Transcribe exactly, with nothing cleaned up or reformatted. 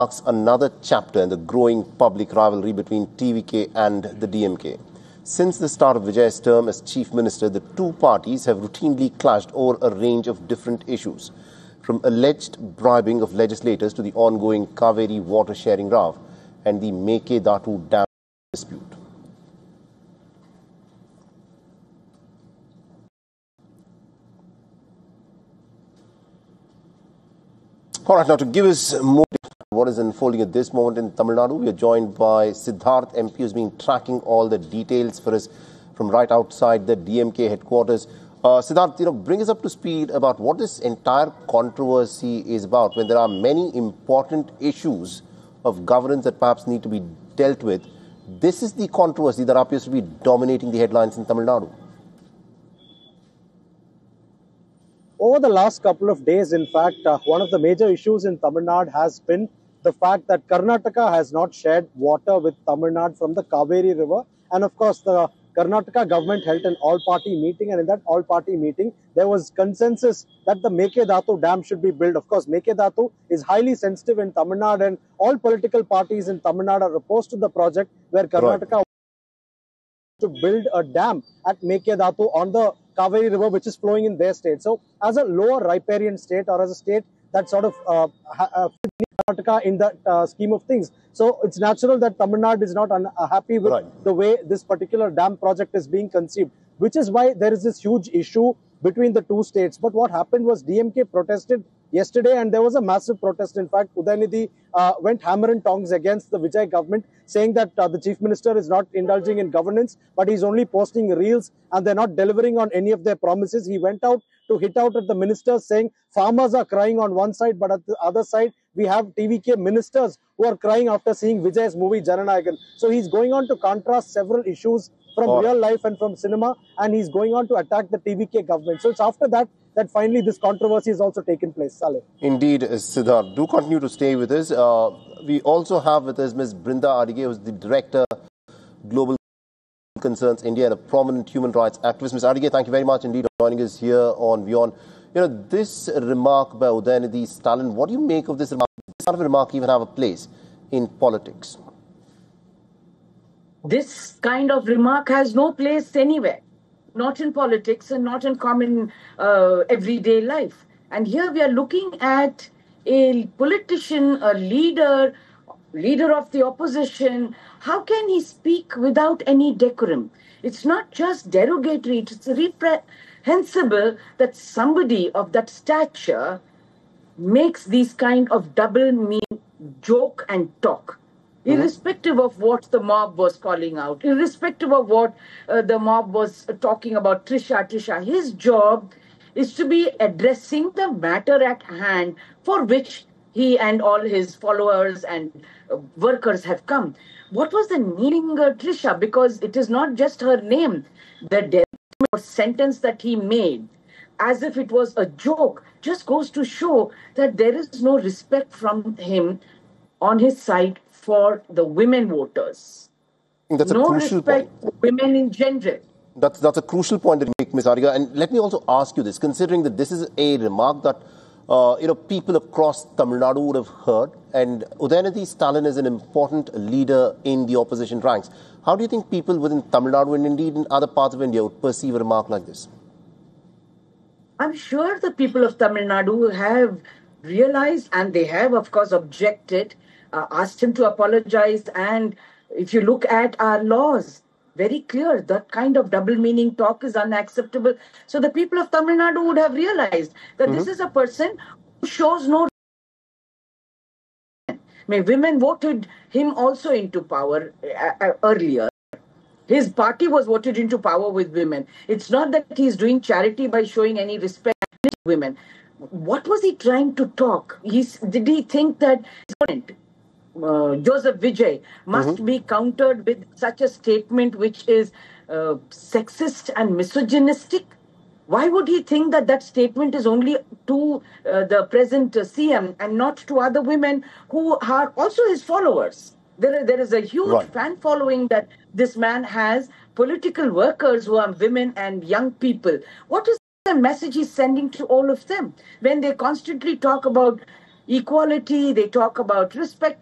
marks another chapter in the growing public rivalry between T V K and the D M K. Since the start of Vijay's term as Chief Minister, the two parties have routinely clashed over a range of different issues, from alleged bribing of legislators to the ongoing Kaveri water sharing row and the Mekedatu Dam dispute. All right, now to give us more what is unfolding at this moment in Tamil Nadu, we are joined by Siddharth M P, who's been tracking all the details for us from right outside the D M K headquarters. Uh, Siddharth, you know, bring us up to speed about what this entire controversy is about, when there are many important issues of governance that perhaps need to be dealt with. This is the controversy that appears to be dominating the headlines in Tamil Nadu. Over the last couple of days, in fact, uh, one of the major issues in Tamil Nadu has been the fact that Karnataka has not shared water with Tamil Nadu from the Kaveri River. And of course, the Karnataka government held an all-party meeting, and in that all-party meeting, there was consensus that the Mekedatu Dam should be built. Of course, Mekedatu is highly sensitive in Tamil Nadu, and all political parties in Tamil Nadu are opposed to the project where Karnataka right. to build a dam at Mekedatu on the Kaveri River, which is flowing in their state. So, as a lower riparian state, or as a state that sort of uh, uh, Karnataka in the uh, scheme of things, so it's natural that Tamil Nadu is not unhappy with right. the way this particular dam project is being conceived, which is why there is this huge issue between the two states. But what happened was D M K protested yesterday, and there was a massive protest. In fact, Udayanidhi uh, went hammer and tongs against the Vijay government, saying that uh, the Chief Minister is not indulging in governance, but he's only posting reels and they're not delivering on any of their promises. He went out to hit out at the ministers, saying farmers are crying on one side, but at the other side, we have T V K ministers who are crying after seeing Vijay's movie Jananayagan. So he's going on to contrast several issues from oh. real life and from cinema, and he's going on to attack the T V K government. So it's after that that finally this controversy has also taken place. Saleh. Indeed, Siddharth. Do continue to stay with us. Uh, we also have with us Miz Brinda Adige, who's the Director, Global Concerns India, and a prominent human rights activist. Miz Adige, thank you very much indeed for joining us here on WION. You know, this remark by Udayanidhi Stalin, what do you make of this remark? Does this kind of remark even have a place in politics? This kind of remark has no place anywhere. Not in politics and not in common uh, everyday life. And here we are looking at a politician, a leader, leader of the opposition. How can he speak without any decorum? It's not just derogatory, it's reprehensible that somebody of that stature makes these kind of double meaning joke and talk. Mm-hmm. Irrespective of what the mob was calling out, irrespective of what uh, the mob was uh, talking about, Trisha, Trisha, his job is to be addressing the matter at hand for which he and all his followers and uh, workers have come. What was the meaning of Trisha? Because it is not just her name. The sentence that he made, as if it was a joke, just goes to show that there is no respect from him on his side for the women voters. That's no a crucial respect point. for women in general. That's, that's a crucial point that you make, Miz Adige. And let me also ask you this, considering that this is a remark that uh, you know, people across Tamil Nadu would have heard, and Udayanidhi Stalin is an important leader in the opposition ranks. How do you think people within Tamil Nadu and indeed in other parts of India would perceive a remark like this? I'm sure the people of Tamil Nadu have realized, and they have, of course, objected, uh, asked him to apologize. And if you look at our laws, very clear, that kind of double meaning talk is unacceptable. So the people of Tamil Nadu would have realized that mm-hmm. this is a person who shows no. I mean, women voted him also into power uh, uh, earlier. His party was voted into power with women. It's not that he's doing charity by showing any respect to women. What was he trying to talk? He's, did he think that uh, Joseph Vijay must mm-hmm. be countered with such a statement which is uh, sexist and misogynistic? Why would he think that that statement is only to uh, the present uh, C M and not to other women who are also his followers? There, there is a huge right. fan following that this man has, political workers who are women and young people. What is the message he's sending to all of them when they constantly talk about equality, they talk about respect